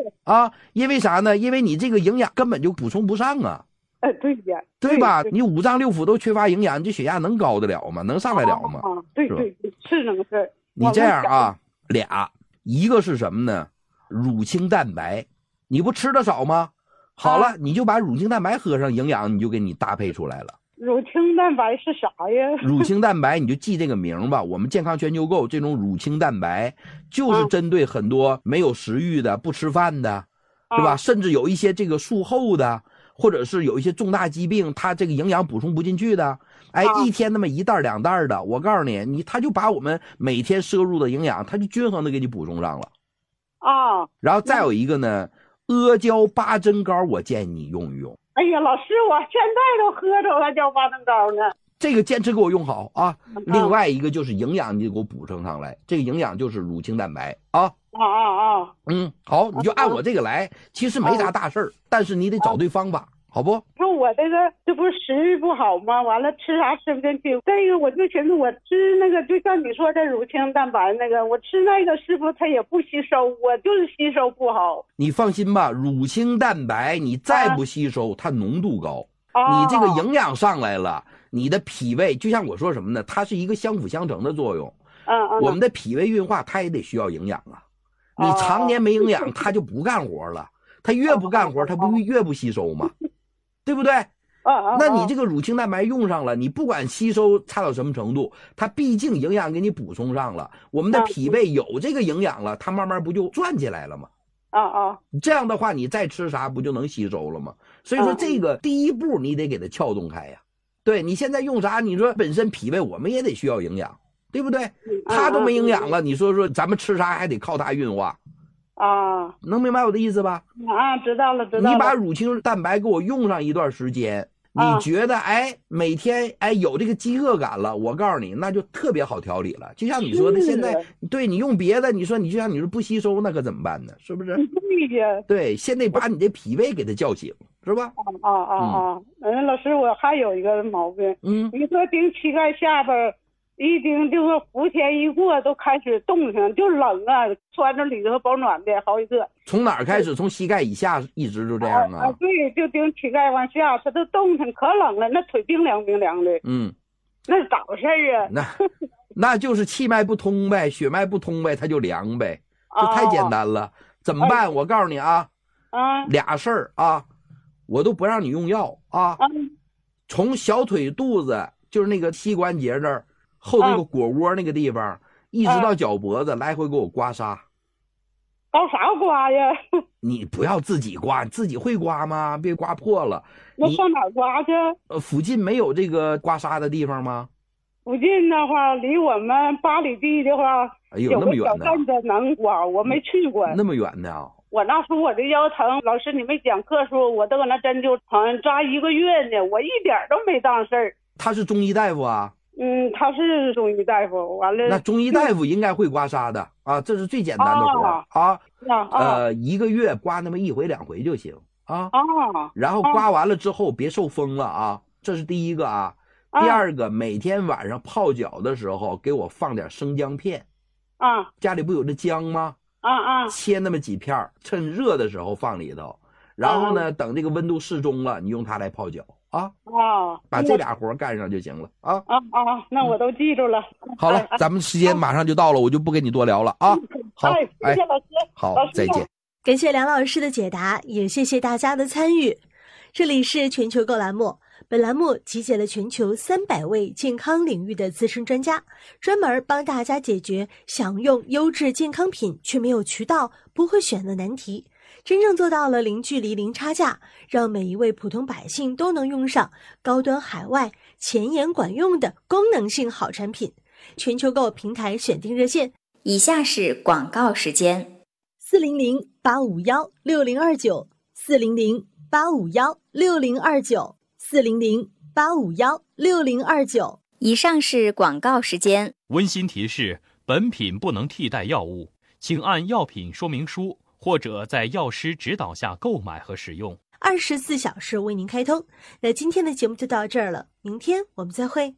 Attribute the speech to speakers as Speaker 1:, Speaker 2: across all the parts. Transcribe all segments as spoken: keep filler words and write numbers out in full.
Speaker 1: 啊，因为啥呢？因为你这个营养根本就补充不上啊。
Speaker 2: 哎，对呀，
Speaker 1: 对吧？你五脏六腑都缺乏营养，这血压能高得了吗？能上来了吗？
Speaker 2: 啊，对对对，是那个事儿。
Speaker 1: 你这样啊，俩，一个是什么呢？乳清蛋白，你不吃的少吗？好了，啊、你就把乳清蛋白喝上，营养你就给你搭配出来了。
Speaker 2: 乳清蛋白是啥呀？
Speaker 1: 乳清蛋白你就记这个名吧。我们健康全球购这种乳清蛋白，就是针对很多没有食欲的、不吃饭的，是吧？啊、甚至有一些这个术后的。或者是有一些重大疾病，他这个营养补充不进去的，哎，啊、一天那么一袋两袋的，我告诉你，你他就把我们每天摄入的营养，他就均衡的给你补充上了，
Speaker 2: 啊。
Speaker 1: 然后再有一个呢，阿胶八珍膏，我建议你用一用。
Speaker 2: 哎呀，老师，我现在都喝着阿胶八珍膏呢。
Speaker 1: 这个坚持给我用好啊！另外一个就是营养，你给我补充上来。这个营养就是乳清蛋白啊！
Speaker 2: 啊啊啊！
Speaker 1: 嗯，好，你就按我这个来。其实没啥大事儿，但是你得找对方法，好不？
Speaker 2: 说我这个这不是食欲不好吗？完了吃啥吃不进去。这个我就寻思，我吃那个就像你说的乳清蛋白那个，我吃那个是不是它也不吸收？我就是吸收不好。
Speaker 1: 你放心吧，乳清蛋白你再不吸收，啊、它浓度高，啊、你这个营养上来了。你的脾胃就像我说什么呢？它是一个相辅相成的作用。
Speaker 2: 嗯嗯。
Speaker 1: 我们的脾胃运化，它也得需要营养啊。你常年没营养，它就不干活了。它越不干活，它不越不吸收吗？对不对？
Speaker 2: 嗯。
Speaker 1: 那你这个乳清蛋白用上了，你不管吸收差到什么程度，它毕竟营养给你补充上了。我们的脾胃有这个营养了，它慢慢不就转起来了吗？
Speaker 2: 啊啊。
Speaker 1: 这样的话，你再吃啥不就能吸收了吗？所以说，这个第一步你得给它撬动开呀。对，你现在用啥？你说本身脾胃我们也得需要营养，对不对？它都没营养了，你说说咱们吃啥还得靠它运化
Speaker 2: 啊？
Speaker 1: 能明白我的意思吧？
Speaker 2: 啊，知道了，知道了。
Speaker 1: 你把乳清蛋白给我用上一段时间，你觉得哎每天哎有这个饥饿感了，我告诉你那就特别好调理了。就像你说的，现在对你用别的，你说你就像你说不吸收，那可怎么办呢？是不是？
Speaker 2: 对呀。
Speaker 1: 对，现在把你这脾胃给它叫醒。是吧？
Speaker 2: 啊啊啊！嗯，老师，我还有一个毛病。
Speaker 1: 嗯，
Speaker 2: 你说顶膝盖下边，一顶就是伏天一过都开始冻上，就冷啊，穿着里头保暖的好几个。
Speaker 1: 从哪儿开始？从膝盖以下一直就这样啊？
Speaker 2: 啊，对，就顶膝盖往下，它都冻上，可冷了，那腿冰凉冰凉的。
Speaker 1: 嗯，
Speaker 2: 那是咋回事啊？
Speaker 1: 那那就是气脉不通呗，血脉不通呗，它就凉呗，这太简单了。怎么办？我告诉你啊，
Speaker 2: 啊，
Speaker 1: 俩事儿啊。我都不让你用药啊！从小腿肚子，就是那个膝关节这儿后那个腘窝那个地方，一直到脚脖子，来回给我刮痧。
Speaker 2: 搞啥刮呀？
Speaker 1: 你不要自己刮，自己会刮吗？别刮破了。
Speaker 2: 那上哪儿刮去？
Speaker 1: 呃，附近没有这个刮痧的地方吗？
Speaker 2: 附近的话，离我们八里地的话，
Speaker 1: 哎呦，那么远呢？
Speaker 2: 有个能刮，我没去过。
Speaker 1: 那么远呢？
Speaker 2: 我那时候我这腰疼，老师你没讲课说，我都搁那针灸疼扎一个月呢，我一点都没当事儿。
Speaker 1: 他是中医大夫啊？
Speaker 2: 嗯，他是中医大夫。完了，
Speaker 1: 那中医大夫应该会刮痧的啊，这是最简单的活啊。
Speaker 2: 啊,
Speaker 1: 啊呃，一个月刮那么一回两回就行啊。
Speaker 2: 啊，
Speaker 1: 然后刮完了之后别受风了啊，这是第一个啊。第二个，每天晚上泡脚的时候给我放点生姜片。
Speaker 2: 啊，
Speaker 1: 家里不有这姜吗？
Speaker 2: 啊啊，
Speaker 1: 切那么几片，趁热的时候放里头，然后呢，等这个温度适中了，你用它来泡脚啊。
Speaker 2: 啊，
Speaker 1: 把这俩活干上就行了啊。
Speaker 2: 啊啊，那我都记住了。
Speaker 1: 好了，咱们时间马上就到了，我就不跟你多聊了啊。好，
Speaker 2: 谢谢老师。
Speaker 1: 好，再见。
Speaker 3: 感谢梁老师的解答，也谢谢大家的参与。这里是全球购栏目。本栏目集结了全球三百位健康领域的资深专家，专门帮大家解决想用优质健康品却没有渠道、不会选的难题，真正做到了零距离、零差价，让每一位普通百姓都能用上高端海外、前沿管用的功能性好产品。全球购平台选定热线，
Speaker 4: 以下是广告时间：
Speaker 3: 四零零八五幺六零二九，四零零八五幺六零二九。四零零八五幺六零二九。
Speaker 4: 以上是广告时间。
Speaker 5: 温馨提示：本品不能替代药物，请按药品说明书或者在药师指导下购买和使用。
Speaker 3: 二十四小时为您开通。那今天的节目就到这儿了，明天我们再会。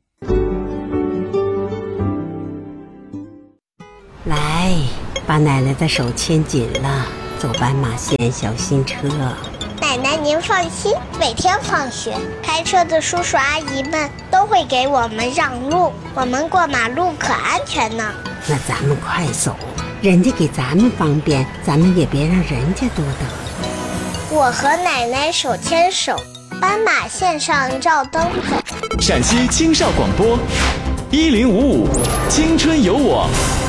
Speaker 6: 来，把奶奶的手牵紧了。 走斑马线小心车。
Speaker 7: 奶奶您放心，每天放学，开车的叔叔阿姨们都会给我们让路，我们过马路可安全呢。
Speaker 6: 那咱们快走，人家给咱们方便，咱们也别让人家多等。
Speaker 7: 我和奶奶手牵手，斑马线上照灯走。
Speaker 8: 陕西青少广播，一零五五青春有我。